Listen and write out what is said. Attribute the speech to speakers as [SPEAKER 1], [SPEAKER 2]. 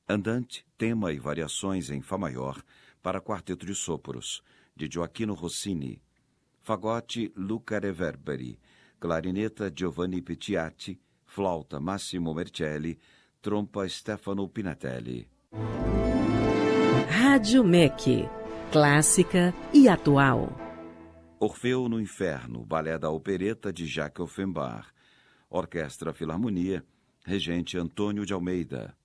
[SPEAKER 1] Andante, tema e variações em Fá maior, para quarteto de sopros, de Gioacchino Rossini. Fagote, Luca Reverberi. Clarineta, Giovanni Pettiatti. Flauta, Massimo Mercelli. Trompa, Stefano Pinatelli.
[SPEAKER 2] Rádio MEC. Clássica e atual.
[SPEAKER 1] Orfeu no Inferno, balé da opereta de Jacques Offenbach. Orquestra Filarmonia, regente Antônio de Almeida.